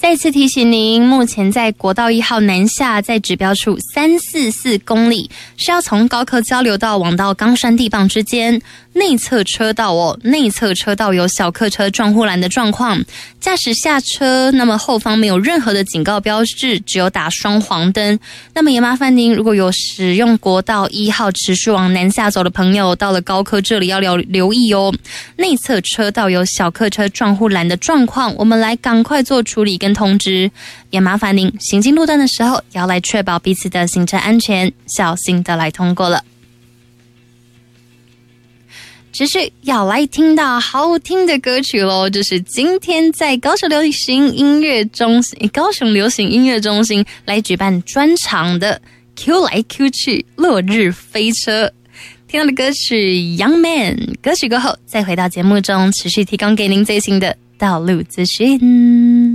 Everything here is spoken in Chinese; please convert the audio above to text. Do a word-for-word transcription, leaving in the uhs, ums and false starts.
再次提醒您，目前在国道一号南下，在指标处三四四公里，是要从高科交流道往到冈山地磅之间。内侧车道哦，内侧车道有小客车撞护栏的状况，驾驶下车，那么后方没有任何的警告标志，只有打双黄灯。那么也麻烦您，如果有使用国道一号持续往南下走的朋友，到了高科这里要留留意哦。内侧车道有小客车撞护栏的状况，我们来赶快做处理跟通知。也麻烦您行经路段的时候，也要来确保彼此的行车安全，小心的来通过了。持续要来听到好听的歌曲咯，这是今天在高雄流行音乐中心高雄流行音乐中心来举办专场的 Q 来 Q 去落日飞车。听到的歌曲 Young Man， 歌曲过后再回到节目中，持续提供给您最新的道路资讯。